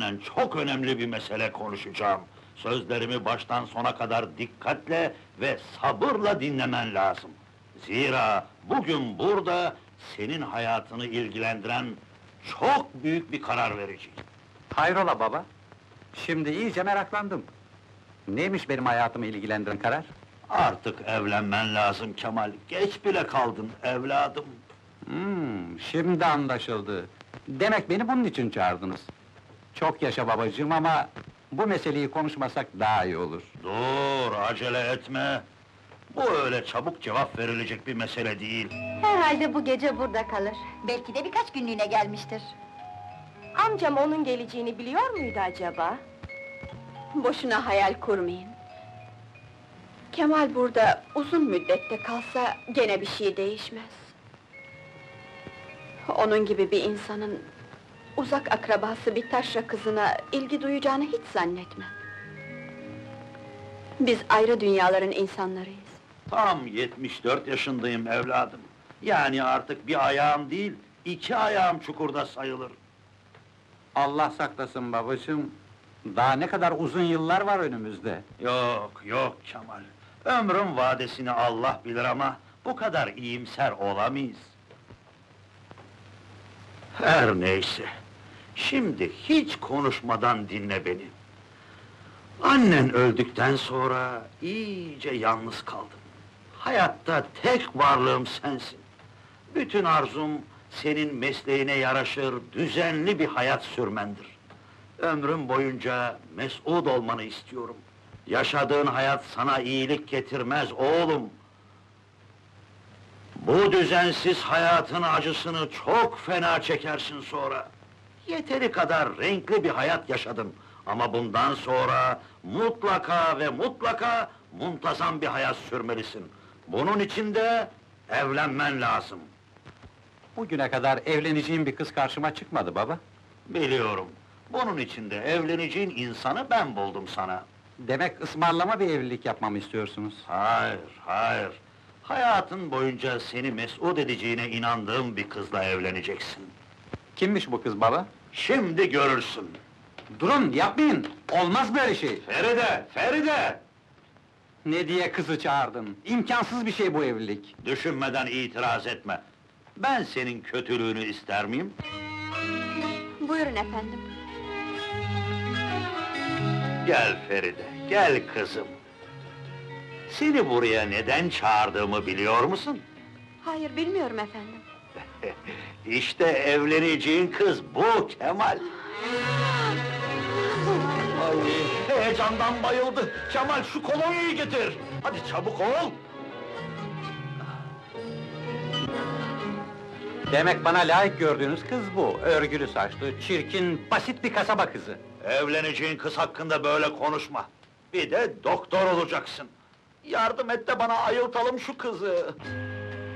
seninle çok önemli bir mesele konuşacağım. Sözlerimi baştan sona kadar dikkatle ve sabırla dinlemen lazım. Zira bugün burada senin hayatını ilgilendiren çok büyük bir karar vereceğim. Hayrola baba? Şimdi iyice meraklandım. Neymiş benim hayatımı ilgilendiren karar? Artık evlenmen lazım Kemal. Geç bile kaldın evladım. Şimdi anlaşıldı. Demek beni bunun için çağırdınız. Çok yaşa babacığım ama bu meseleyi konuşmasak daha iyi olur. Dur, acele etme. Bu öyle çabuk cevap verilecek bir mesele değil. Herhalde bu gece burada kalır. Belki de birkaç günlüğüne gelmiştir. Amcam onun geleceğini biliyor muydu acaba? Boşuna hayal kurmayın. Kemal burada uzun müddette kalsa gene bir şey değişmez. Onun gibi bir insanın uzak akrabası bir taşra kızına ilgi duyacağını hiç zannetmem. Biz ayrı dünyaların insanlarıyız. Tam 74 yaşındayım evladım. Yani artık bir ayağım değil, 2 ayağım çukurda sayılır. Allah saklasın babacığım. Daha ne kadar uzun yıllar var önümüzde. Yok, yok Kemal. Ömrün vadesini Allah bilir ama bu kadar iyimser olamayız. Her neyse. Şimdi hiç konuşmadan dinle beni. Annen öldükten sonra iyice yalnız kaldım. Hayatta tek varlığım sensin. Bütün arzum senin mesleğine yaraşır, düzenli bir hayat sürmendir. Ömrüm boyunca mes'ud olmanı istiyorum. Yaşadığın hayat sana iyilik getirmez oğlum. Bu düzensiz hayatın acısını çok fena çekersin sonra. Yeteri kadar renkli bir hayat yaşadın. Ama bundan sonra mutlaka ve mutlaka muntazam bir hayat sürmelisin. Bunun için de evlenmen lazım. Bugüne kadar evleneceğim bir kız karşıma çıkmadı baba. Biliyorum. Bunun için de evleneceğin insanı ben buldum sana. Demek ısmarlama bir evlilik yapmamı istiyorsunuz. Hayır, hayır. Hayatın boyunca seni mes'ud edeceğine inandığım bir kızla evleneceksin. Kimmiş bu kız baba? Şimdi görürsün. Durun, yapmayın! Olmaz böyle şey! Feride, Feride! Ne diye kızı çağırdın? İmkansız bir şey bu evlilik! Düşünmeden itiraz etme. Ben senin kötülüğünü ister miyim? Buyurun efendim. Gel Feride, gel kızım. Seni buraya neden çağırdığımı biliyor musun? Hayır, bilmiyorum efendim. İşte evleneceğin kız bu Kemal. Ay, heyecandan bayıldı. Kemal şu kolonyayı getir. Hadi çabuk ol. Demek bana layık gördüğünüz kız bu. Örgülü saçlı, çirkin, basit bir kasaba kızı. Evleneceğin kız hakkında böyle konuşma. Bir de doktor olacaksın. Yardım et de bana ayıltalım şu kızı.